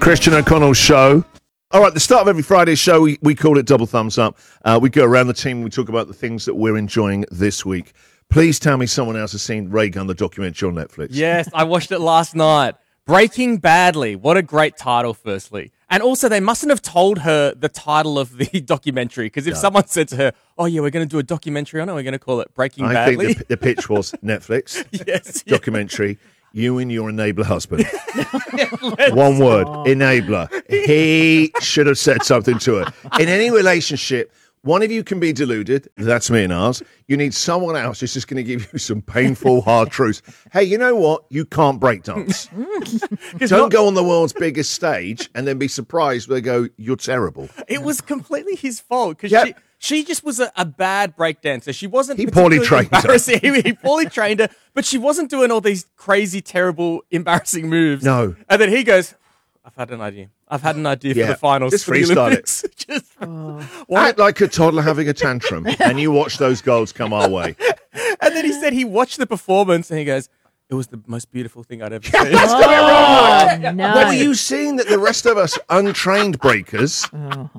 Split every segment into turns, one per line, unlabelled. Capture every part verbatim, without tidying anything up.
Christian O'Connell Show. All right, the start of every Friday show, we, we call it Double Thumbs Up. Uh, we go around the team and we talk about the things that we're enjoying this week. Please tell me someone else has seen Ray Gun, the documentary on Netflix.
Yes, I watched it last night. Breaking Badly. What a great title, firstly. And also, they mustn't have told her the title of the documentary, because if no. someone said to her, oh, yeah, we're going to do a documentary on it, we're going to call it Breaking
I
Badly.
I think the, the pitch was Netflix,
yes,
documentary, yeah. You and your enabler husband. One word, enabler. He should have said something to her. In any relationship, one of you can be deluded. That's me and ours. You need someone else who's just going to give you some painful, hard truths. Hey, you know what? You can't break dance. Don't not- go on the world's biggest stage and then be surprised when they go, you're terrible.
It was completely his fault because
yep.
she... She just was a, a bad breakdancer. She wasn't.
He poorly trained her.
he, he poorly trained her, but she wasn't doing all these crazy, terrible, embarrassing moves.
No.
And then he goes, "I've had an idea. I've had an idea yeah. for the finals.
Just
for the
freestyle
Olympics."
it.
just
oh. Act like a toddler having a tantrum, and you watch those goals come our way.
And then he said he watched the performance, and he goes, "It was the most beautiful thing I'd ever seen."
Oh, no.
What were you seeing that the rest of us untrained breakers? Oh.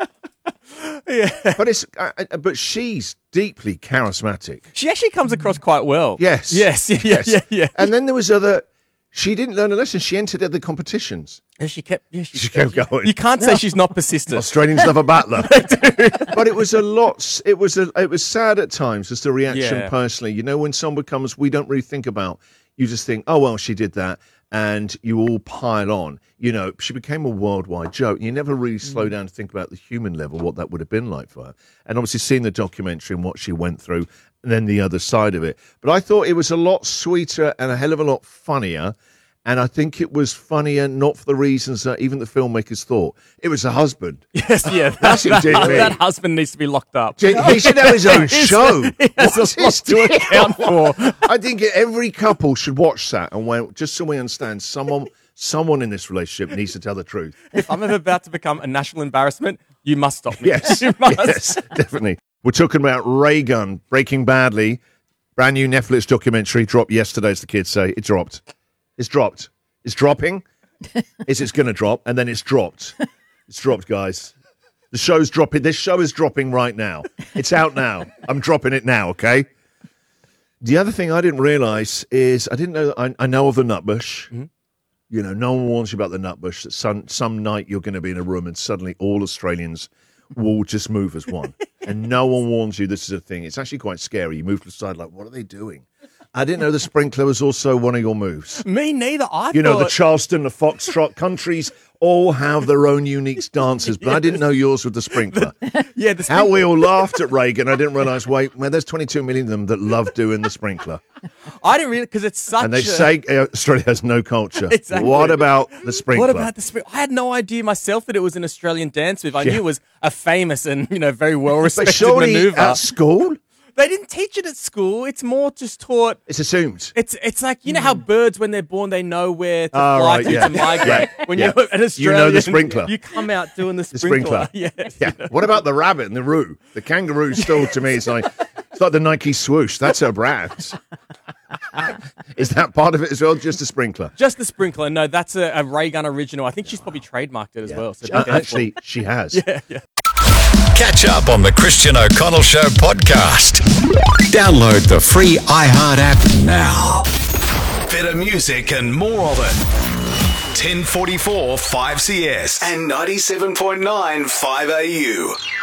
Yeah.
But it's uh, but she's deeply charismatic.
She actually comes across quite well.
Yes.
Yes. Yeah,
yes.
Yeah, yeah.
And then there was other. She didn't learn a lesson. She entered other competitions.
And she kept. Yeah, she,
she kept going.
You can't say she's not persistent.
Australians love a battler. But it was a lot. It was a. It was sad at times. Just the reaction
yeah.
personally. You know, when someone comes, we don't really think about. You just think, oh well, she did that. And you all pile on. You know, she became a worldwide joke. You never really slow down to think about the human level, what that would have been like for her. And obviously seeing the documentary and what she went through, and then the other side of it. But I thought it was a lot sweeter and a hell of a lot funnier. And I think it was funnier not for the reasons that even the filmmakers thought. It was a husband.
Yes, yeah.
That's who did me.
That husband needs to be locked up.
He should have his own show.
He has What's a lot to account for.
I think every couple should watch that and went, just so we understand, someone someone in this relationship needs to tell the truth.
If I'm ever about to become a national embarrassment, you must stop me.
Yes,
you must.
yes, definitely. We're talking about Ray Gun, Breaking Badly, brand new Netflix documentary, dropped yesterday, as the kids say. It dropped. It's dropped. It's dropping. It's, it's going to drop, and then it's dropped. It's dropped, guys. The show's dropping. This show is dropping right now. It's out now. I'm dropping it now, okay? The other thing I didn't realise is I didn't know, I, I know of the Nutbush. Mm-hmm. You know, no one warns you about the Nutbush, that some, some night you're going to be in a room and suddenly all Australians will just move as one. And no one warns you this is a thing. It's actually quite scary. You move to the side like, what are they doing? I didn't know the sprinkler was also one of your moves.
Me neither. I
You
thought...
know, the Charleston, the Foxtrot, countries all have their own unique dances, but yes. I didn't know yours with the sprinkler.
The, yeah, the
sprinkler. How we all laughed at Reagan, I didn't realise, wait, well, there's twenty-two million of them that love doing the sprinkler.
I didn't really, because it's such
And they
a...
say uh, Australia has no culture.
Exactly.
What about the sprinkler?
What about the sprinkler? I had no idea myself that it was an Australian dance move. I yeah. knew it was a famous and, you know, very well-respected
but surely
manoeuvre.
At school?
They didn't teach it at school. It's more just taught.
It's assumed.
It's it's like, you know how birds, when they're born, they know where to
oh,
fly
right,
to
yeah.
to migrate.
Yeah.
When
yeah.
you're an Australian,
you know the sprinkler.
You come out doing the
The
sprinkler.
sprinkler.
Yes.
Yeah. What about the rabbit and the roo? The kangaroo still, to me, is like, it's like the Nike swoosh. That's her brand. Is that part of it as well, just the sprinkler?
Just the sprinkler. No, that's a, a Ray Gun original. I think she's probably trademarked it as
yeah.
well. So
uh, actually, she has.
Yeah, yeah.
Catch up on the Christian O'Connell Show podcast. Download the free iHeart app now.
Better music and more of it. ten forty-four five C S and ninety-seven point nine five A U.